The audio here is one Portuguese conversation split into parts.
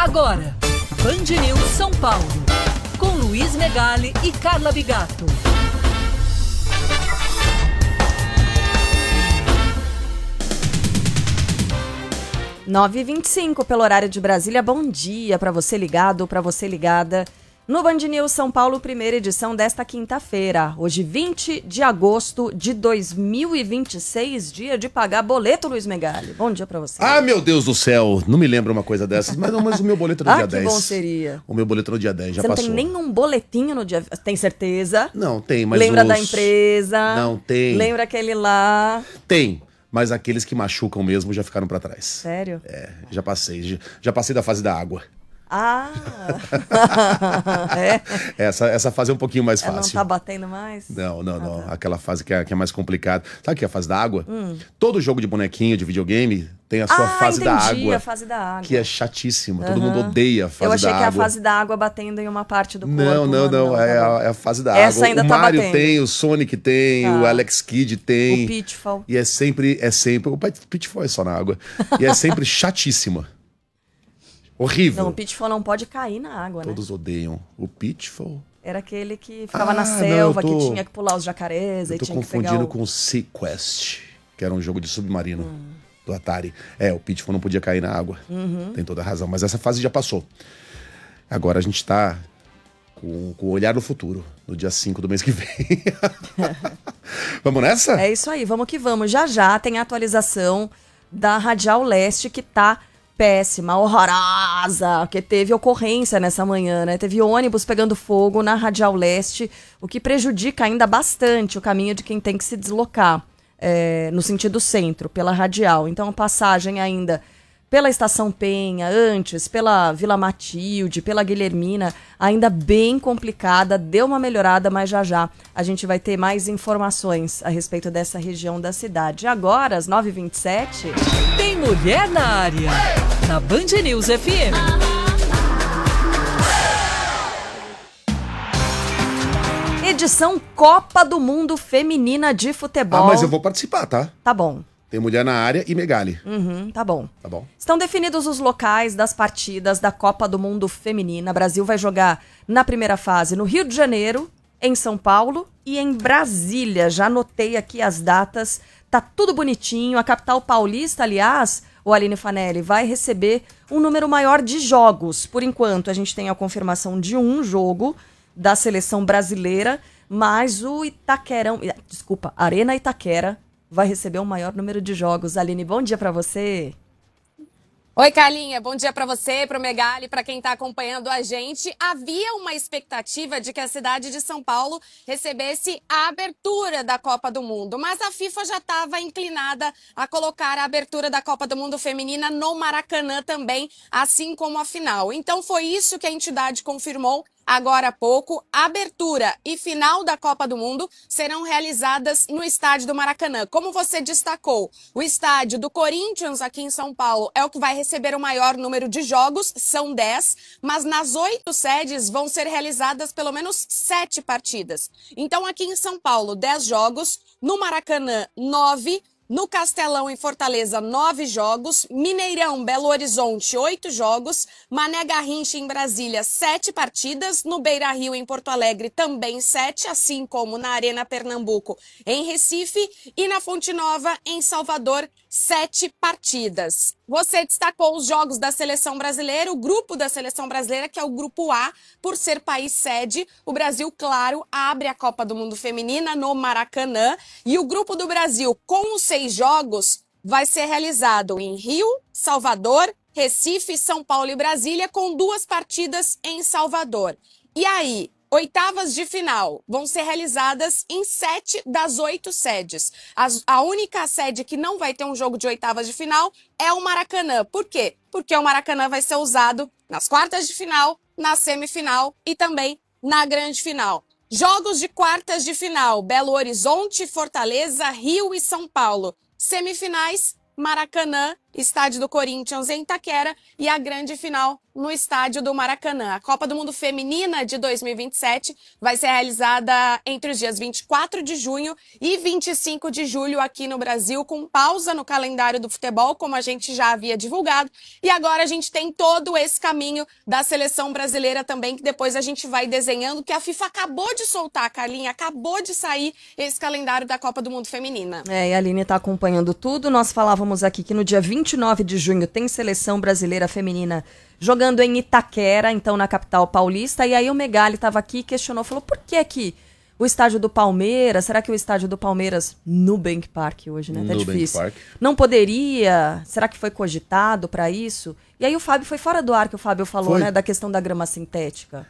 Agora, Band News São Paulo, com Luiz Megali e Carla Bigato. Nove e 25 pelo horário de Brasília. Bom dia para você ligado, para você ligada no Band News São Paulo, primeira edição desta quinta-feira. Hoje, 20 de agosto de 2026, dia de pagar boleto, Luiz Megali. Bom dia para você. Ah, meu Deus do céu, não me lembro uma coisa dessas, mas o meu boleto no dia 10. Que bom seria. O meu boleto no dia 10 já você passou. Você não tem nenhum boletinho no dia... Tem certeza? Não, tem, mas lembra da empresa? Não, tem. Lembra aquele lá? Tem. Mas aqueles que machucam mesmo já ficaram pra trás. Sério? É, já passei. Já passei da fase da água. Ah! É? Essa fase é um pouquinho mais fácil. Não tá batendo mais? Não. Tá. Aquela fase que é mais complicada. Sabe o que é a fase da água? Todo jogo de bonequinho, de videogame, tem a sua fase da água. A fase da água. Que é chatíssima. Todo mundo odeia a fase da água. Eu achei que é a fase da água batendo em uma parte do corpo. Não. É a fase da água. Essa ainda o tá Mario batendo. tem, o Sonic tem, o Alex Kidd tem. O Pitfall. E é sempre... O Pitfall é só na água. E é sempre chatíssima. Horrível. Não, o Pitfall não pode cair na água, né? Todos odeiam. O Pitfall... Era aquele que ficava na selva, que tinha que pular os jacarés e tinha que pegar Eu tô confundindo com o Sequest, que era um jogo de submarino do Atari. O Pitfall não podia cair na água. Tem toda a razão. Mas essa fase já passou. Agora a gente tá com o olhar no futuro, no dia 5 do mês que vem. Vamos nessa? É isso aí, vamos que vamos. Já tem a atualização da Radial Leste, que tá péssima, horrorosa, que teve ocorrência nessa manhã, né? Teve ônibus pegando fogo na Radial Leste, o que prejudica ainda bastante o caminho de quem tem que se deslocar no sentido centro, pela Radial. Então, a passagem ainda pela Estação Penha, antes, pela Vila Matilde, pela Guilhermina, ainda bem complicada, deu uma melhorada, mas já a gente vai ter mais informações a respeito dessa região da cidade. Agora, às 9h27... Tem mulher na área, na Band News FM. Edição Copa do Mundo Feminina de Futebol. Ah, mas eu vou participar, tá? Tá bom. Tem mulher na área e Megali. Tá bom. Tá bom. Estão definidos os locais das partidas da Copa do Mundo Feminina. O Brasil vai jogar na primeira fase no Rio de Janeiro, em São Paulo e em Brasília. Já anotei aqui as datas. Tá tudo bonitinho. A capital paulista, aliás, o Aline Fanelli, vai receber um número maior de jogos. Por enquanto, a gente tem a confirmação de um jogo da seleção brasileira, mas o Arena Itaquera vai receber um maior número de jogos. Aline, bom dia pra você. Oi, Carlinha. Bom dia para você, para o Megali, para quem está acompanhando a gente. Havia uma expectativa de que a cidade de São Paulo recebesse a abertura da Copa do Mundo, mas a FIFA já estava inclinada a colocar a abertura da Copa do Mundo Feminina no Maracanã também, assim como a final. Então foi isso que a entidade confirmou agora há pouco. Abertura e final da Copa do Mundo serão realizadas no estádio do Maracanã. Como você destacou, o estádio do Corinthians aqui em São Paulo é o que vai receber o maior número de jogos, são 10, mas nas 8 sedes vão ser realizadas pelo menos 7 partidas. Então aqui em São Paulo, 10 jogos, no Maracanã, 9, no Castelão, em Fortaleza, 9 jogos. Mineirão, Belo Horizonte, 8 jogos. Mané Garrincha, em Brasília, 7 partidas. No Beira-Rio, em Porto Alegre, também 7, assim como na Arena Pernambuco, em Recife. E na Fonte Nova, em Salvador, 7 partidas. Você destacou os jogos da Seleção Brasileira, o grupo da Seleção Brasileira, que é o Grupo A, por ser país sede. O Brasil, claro, abre a Copa do Mundo Feminina no Maracanã. E o Grupo do Brasil, com os 6 jogos, vai ser realizado em Rio, Salvador, Recife, São Paulo e Brasília, com 2 partidas em Salvador. E aí, oitavas de final vão ser realizadas em 7 das 8 sedes. A única sede que não vai ter um jogo de oitavas de final é o Maracanã. Por quê? Porque o Maracanã vai ser usado nas quartas de final, na semifinal e também na grande final. Jogos de quartas de final: Belo Horizonte, Fortaleza, Rio e São Paulo. Semifinais: Maracanã estádio do Corinthians em Itaquera e a grande final no estádio do Maracanã. A Copa do Mundo Feminina de 2027 vai ser realizada entre os dias 24 de junho e 25 de julho aqui no Brasil, com pausa no calendário do futebol, como a gente já havia divulgado. E agora a gente tem todo esse caminho da seleção brasileira também, que depois a gente vai desenhando, que a FIFA acabou de soltar, Carlinha, acabou de sair esse calendário da Copa do Mundo Feminina. E a Aline está acompanhando tudo. Nós falávamos aqui que no dia 29 de junho tem seleção brasileira feminina jogando em Itaquera, então na capital paulista. E aí o Megali estava aqui e questionou, falou, por que o estádio do Palmeiras, será que o estádio do Palmeiras, Nubank Park hoje, né? Tá difícil. Park. Não poderia? Será que foi cogitado para isso? E aí o Fábio foi fora do ar que o Fábio falou, né? Da questão da grama sintética.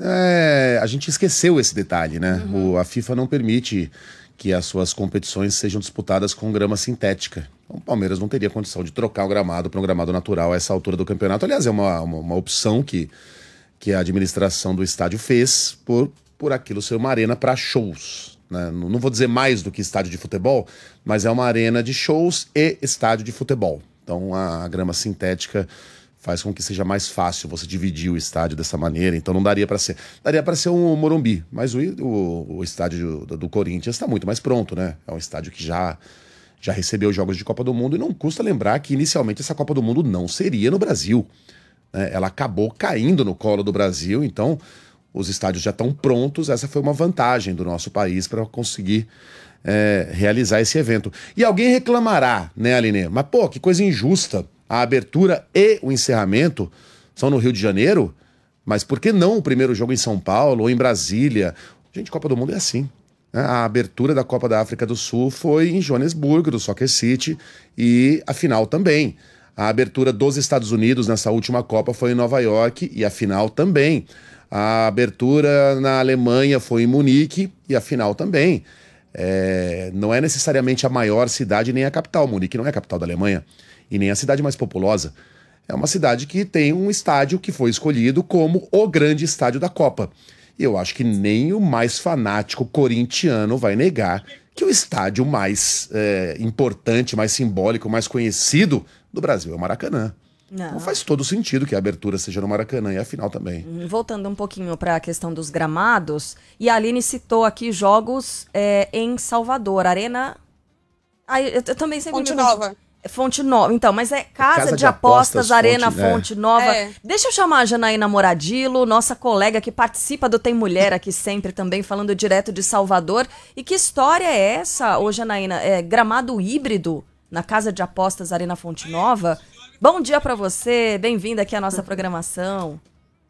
A gente esqueceu esse detalhe, né? A FIFA não permite que as suas competições sejam disputadas com grama sintética. Então, o Palmeiras não teria condição de trocar o gramado para um gramado natural a essa altura do campeonato. Aliás, é uma opção que a administração do estádio fez por aquilo ser uma arena para shows. Né? Não vou dizer mais do que estádio de futebol, mas é uma arena de shows e estádio de futebol. Então a grama sintética faz com que seja mais fácil você dividir o estádio dessa maneira. Então não daria para ser. Daria para ser um Morumbi, mas o estádio do Corinthians está muito mais pronto, né? É um estádio que já recebeu jogos de Copa do Mundo, e não custa lembrar que inicialmente essa Copa do Mundo não seria no Brasil. Né? Ela acabou caindo no colo do Brasil, então os estádios já estão prontos. Essa foi uma vantagem do nosso país para conseguir realizar esse evento. E alguém reclamará, né, Aline? Mas, pô, que coisa injusta. A abertura e o encerramento são no Rio de Janeiro, mas por que não o primeiro jogo em São Paulo ou em Brasília? Gente, Copa do Mundo é assim. Né? A abertura da Copa da África do Sul foi em Joanesburgo, do Soccer City, e a final também. A abertura dos Estados Unidos nessa última Copa foi em Nova York e a final também. A abertura na Alemanha foi em Munique e a final também. Não é necessariamente a maior cidade nem a capital. Munique não é a capital da Alemanha e nem a cidade mais populosa. É uma cidade que tem um estádio que foi escolhido como o grande estádio da Copa. E eu acho que nem o mais fanático corintiano vai negar que o estádio mais importante, mais simbólico, mais conhecido do Brasil é o Maracanã. Então faz todo sentido que a abertura seja no Maracanã e a final também. Voltando um pouquinho para a questão dos gramados, e a Aline citou aqui jogos em Salvador, Arena... eu também sempre Fonte Nova. Fonte Nova, então, mas é Casa de Apostas, Arena Fonte Nova. Deixa eu chamar a Janaína Moradilo, nossa colega que participa do Tem Mulher aqui sempre também, falando direto de Salvador. E que história é essa, ô Janaína? Gramado híbrido na Casa de Apostas, Arena Fonte Nova? Bom dia para você, bem-vinda aqui à nossa programação.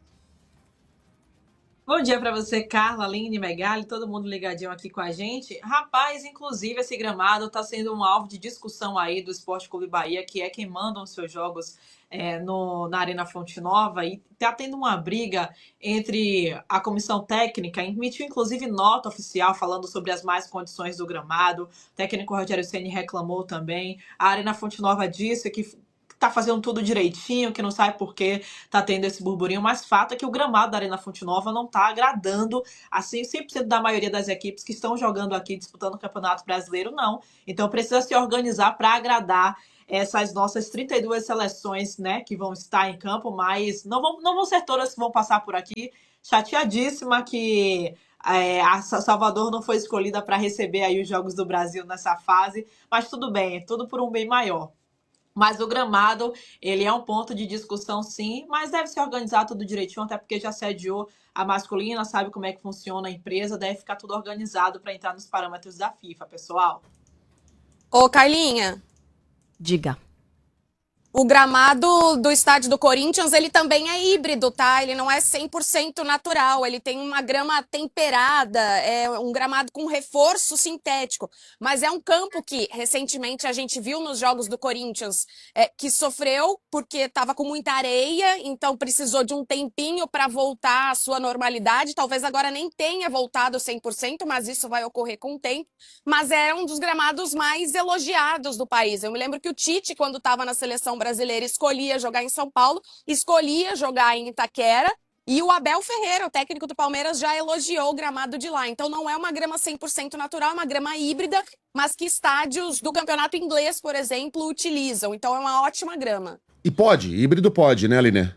Bom dia para você, Carla, Aline, Megali, todo mundo ligadinho aqui com a gente. Rapaz, inclusive esse gramado está sendo um alvo de discussão aí do Esporte Clube Bahia, que é quem manda os seus jogos na Arena Fonte Nova, e está tendo uma briga entre a comissão técnica, emitiu inclusive nota oficial falando sobre as más condições do gramado. O técnico Rogério Ceni reclamou também. A Arena Fonte Nova disse que tá fazendo tudo direitinho, que não sabe por que tá tendo esse burburinho, mas fato é que o gramado da Arena Fonte Nova não tá agradando, assim, 100% da maioria das equipes que estão jogando aqui, disputando o Campeonato Brasileiro, não. Então precisa se organizar para agradar essas nossas 32 seleções, né, que vão estar em campo, mas não vão ser todas que vão passar por aqui. Chateadíssima que a Salvador não foi escolhida para receber aí os Jogos do Brasil nessa fase, mas tudo bem, é tudo por um bem maior. Mas o gramado, ele é um ponto de discussão, sim, mas deve se organizar tudo direitinho, até porque já sediou a masculina, sabe como é que funciona a empresa, deve ficar tudo organizado para entrar nos parâmetros da FIFA, pessoal. Ô, Carlinha. Diga. O gramado do estádio do Corinthians, ele também é híbrido, tá? Ele não é 100% natural, ele tem uma grama temperada, é um gramado com reforço sintético. Mas é um campo que, recentemente, a gente viu nos jogos do Corinthians, que sofreu porque estava com muita areia, então precisou de um tempinho para voltar à sua normalidade. Talvez agora nem tenha voltado 100%, mas isso vai ocorrer com o tempo. Mas é um dos gramados mais elogiados do país. Eu me lembro que o Tite, quando estava na seleção brasileira, escolhia jogar em São Paulo, escolhia jogar em Itaquera, E o Abel Ferreira, o técnico do Palmeiras, já elogiou o gramado de lá. Então não é uma grama 100% natural, é uma grama híbrida, mas que estádios do campeonato inglês, por exemplo, utilizam. Então é uma ótima grama. E pode, híbrido pode, né, Aline?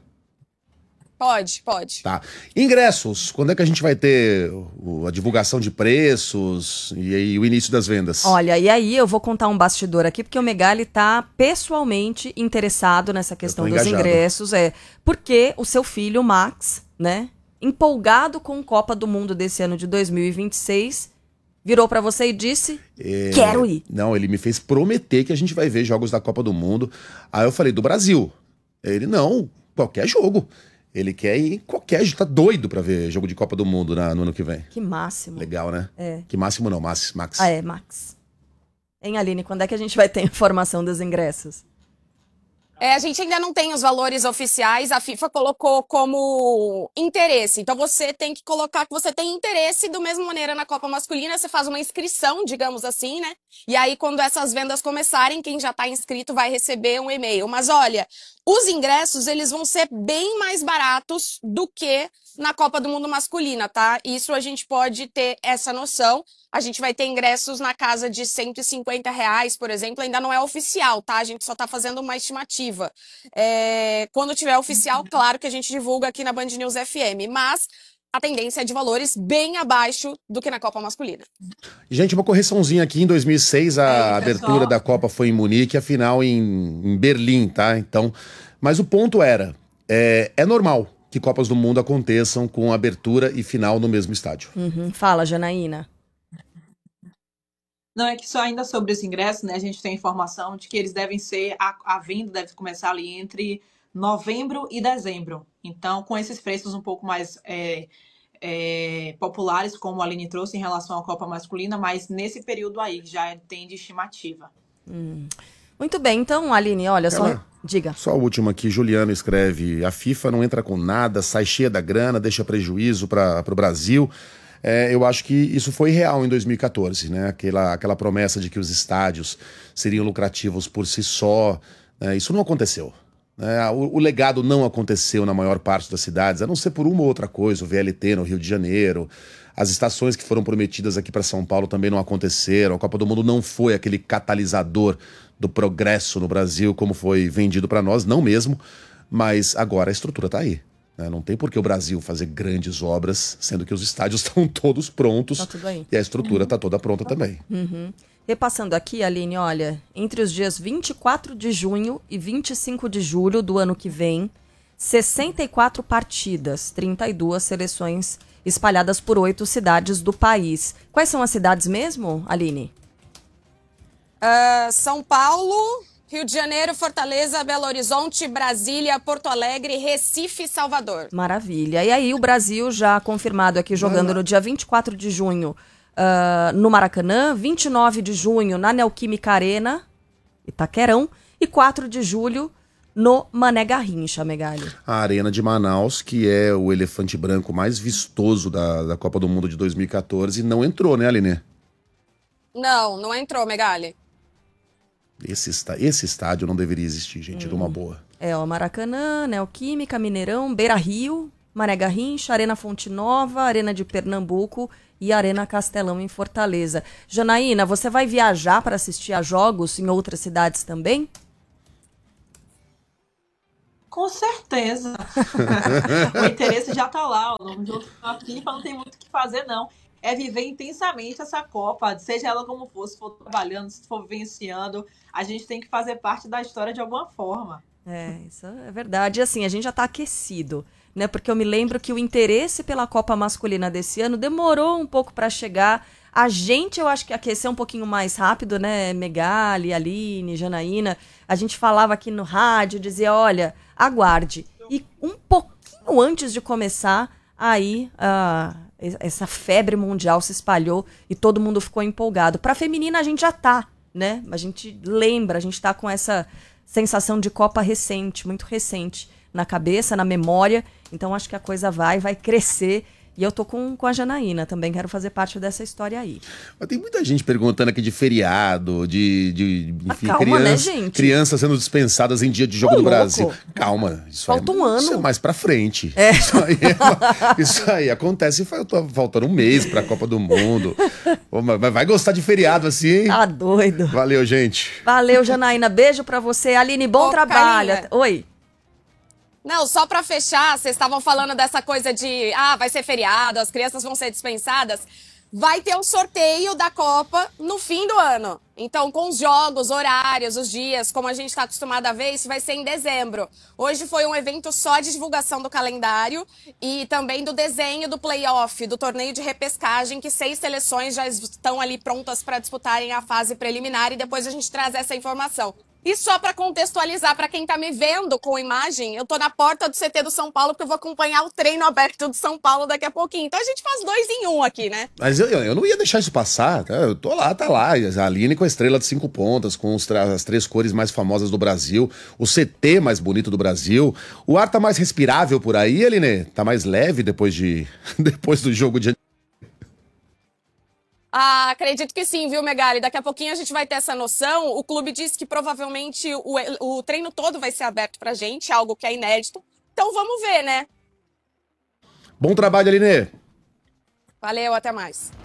Pode. Tá. Ingressos, quando é que a gente vai ter a divulgação de preços e aí o início das vendas? Olha, e aí eu vou contar um bastidor aqui, porque o Megali tá pessoalmente interessado nessa questão dos engajado. ingressos, porque o seu filho, Max, né, empolgado com a Copa do Mundo desse ano de 2026, virou pra você e disse, quero ir. Não, ele me fez prometer que a gente vai ver jogos da Copa do Mundo. Aí eu falei, do Brasil. Ele, não, qualquer jogo. Ele quer ir em qualquer jogo, tá doido pra ver jogo de Copa do Mundo no ano que vem. Que máximo. Legal, né? É. Que máximo não, Max. Max. Hein, Aline, quando é que a gente vai ter informação dos ingressos? A gente ainda não tem os valores oficiais, a FIFA colocou como interesse. Então você tem que colocar que você tem interesse da mesma maneira na Copa Masculina, você faz uma inscrição, digamos assim, né? E aí quando essas vendas começarem, quem já está inscrito vai receber um e-mail. Mas olha, os ingressos, eles vão ser bem mais baratos do que na Copa do Mundo Masculina, tá? Isso a gente pode ter essa noção. A gente vai ter ingressos na casa de R$150, por exemplo, ainda não é oficial, tá? A gente só tá fazendo uma estimativa. Quando tiver oficial, claro que a gente divulga aqui na Band News FM, mas a tendência é de valores bem abaixo do que na Copa Masculina. Gente, uma correçãozinha aqui. Em 2006, a abertura da Copa foi em Munique, a final em Berlim, tá? Então, mas o ponto era, é normal que Copas do Mundo aconteçam com abertura e final no mesmo estádio. Fala, Janaína. Não, é que só ainda sobre os ingressos, né? A gente tem informação de que eles devem ser, a venda deve começar ali entre novembro e dezembro. Então, com esses preços um pouco mais populares, como a Aline trouxe em relação à Copa Masculina, mas nesse período aí já tem de estimativa. Muito bem, então, Aline, olha, diga. Só o último aqui, Juliano escreve, a FIFA não entra com nada, sai cheia da grana, deixa prejuízo para o Brasil. Eu acho que isso foi real em 2014, né? Aquela promessa de que os estádios seriam lucrativos por si só, isso não aconteceu. O legado não aconteceu na maior parte das cidades, a não ser por uma ou outra coisa, o VLT no Rio de Janeiro, as estações que foram prometidas aqui para São Paulo também não aconteceram, a Copa do Mundo não foi aquele catalisador do progresso no Brasil como foi vendido para nós, não mesmo, mas agora a estrutura está aí. Não tem por que o Brasil fazer grandes obras, sendo que os estádios estão todos prontos. Tá tudo aí. E a estrutura está toda pronta também. Repassando aqui, Aline, olha, entre os dias 24 de junho e 25 de julho do ano que vem, 64 partidas, 32 seleções espalhadas por 8 cidades do país. Quais são as cidades mesmo, Aline? São Paulo, Rio de Janeiro, Fortaleza, Belo Horizonte, Brasília, Porto Alegre, Recife e Salvador. Maravilha. E aí o Brasil já confirmado aqui jogando no dia 24 de junho no Maracanã, 29 de junho na Neoquímica Arena, Itaquerão, e 4 de julho no Mané Garrincha, Megali. A Arena de Manaus, que é o elefante branco mais vistoso da Copa do Mundo de 2014, não entrou, né, Aline? Não entrou, Megali. Esse estádio não deveria existir, gente, numa boa. O Maracanã, Neoquímica, Mineirão, Beira Rio, Mané Garrincha, Arena Fonte Nova, Arena de Pernambuco e Arena Castelão em Fortaleza. Janaína, você vai viajar para assistir a jogos em outras cidades também? Com certeza. O interesse já está lá. A FIFA não tem muito o que fazer, não. É viver intensamente essa Copa, seja ela como for, se for trabalhando, se for vivenciando, a gente tem que fazer parte da história de alguma forma. Isso é verdade. E assim, a gente já tá aquecido, né? Porque eu me lembro que o interesse pela Copa Masculina desse ano demorou um pouco para chegar. A gente, eu acho que aqueceu um pouquinho mais rápido, né? Megali, Aline, Janaína. A gente falava aqui no rádio, dizia, olha, aguarde. E um pouquinho antes de começar, aí essa febre mundial se espalhou e todo mundo ficou empolgado. Para a feminina a gente já tá, né? A gente lembra, a gente tá com essa sensação de Copa recente, muito recente na cabeça, na memória. Então acho que a coisa vai crescer E eu tô com a Janaína também, quero fazer parte dessa história aí. Mas tem muita gente perguntando aqui de feriado, enfim, calma, né, gente? Crianças sendo dispensadas em dia de jogo Ô, do louco. Brasil. Calma, Falta um ano. Isso é mais pra frente. Isso aí acontece faltando um mês pra Copa do Mundo. Pô, mas vai gostar de feriado assim, hein? Tá doido. Valeu, gente. Valeu, Janaína. Beijo pra você. Aline, bom trabalho. Carlinha. Oi. Não, só pra fechar, vocês estavam falando dessa coisa de, vai ser feriado, as crianças vão ser dispensadas. Vai ter um sorteio da Copa no fim do ano. Então, com os jogos, horários, os dias, como a gente está acostumado a ver, isso vai ser em dezembro. Hoje foi um evento só de divulgação do calendário e também do desenho do playoff, do torneio de repescagem, que 6 seleções já estão ali prontas para disputarem a fase preliminar e depois a gente traz essa informação. E só para contextualizar, para quem tá me vendo com imagem, eu tô na porta do CT do São Paulo, porque eu vou acompanhar o treino aberto do São Paulo daqui a pouquinho. Então a gente faz 2 em 1 aqui, né? Mas eu não ia deixar isso passar. Tá? Eu tô lá, tá lá. A Aline com a estrela de 5 pontas, com as 3 cores mais famosas do Brasil, o CT mais bonito do Brasil. O ar tá mais respirável por aí, Aline? Tá mais leve depois do jogo de... Acredito que sim, viu, Megali? Daqui a pouquinho a gente vai ter essa noção. O clube disse que provavelmente o treino todo vai ser aberto pra gente, algo que é inédito. Então vamos ver, né? Bom trabalho, Aline. Valeu, até mais.